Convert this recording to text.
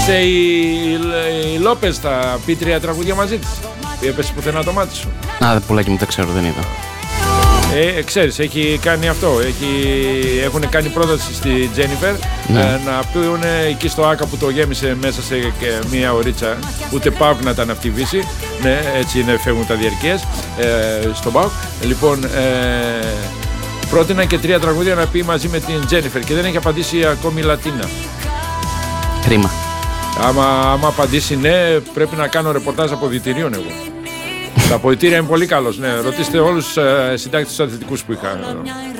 Η Λόπες θα πει 3 τραγούδια μαζί της. Έπεσε πουθενά το μάτι σου. Πουλάκι μου, δεν ξέρω, δεν είδα. Ξέρεις, έχει κάνει αυτό. Έχουν κάνει πρόταση στη Τζένιφερ να πούν εκεί στο Άκα που το γέμισε μέσα σε μία ωρίτσα. Ούτε ΠΑΟΚ να τα αναυτιβήσει. Ναι, έτσι είναι, φεύγουν τα διαρκείας στον ΠΑΟΚ. Λοιπόν, πρότεινα και 3 τραγούδια να πει μαζί με την Τζένιφερ και δεν έχει απαντήσει ακόμη η Λατίνα. Κρίμα. Άμα απαντήσει ναι, πρέπει να κάνω ρεπορτάζ αποδυτηρίων εγώ. Τα αποδυτήρια είναι πολύ καλός, ναι. Ρωτήστε όλους τους συντάκτες τους αθλητικούς που είχα.